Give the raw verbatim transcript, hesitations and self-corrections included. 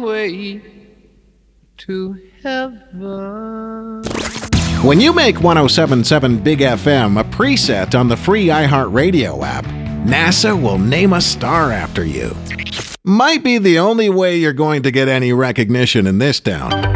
way to heaven. When you make one oh seven point seven Big F M a preset on the free iHeartRadio app, NASA will name a star after you. Might be the only way you're going to get any recognition in this town.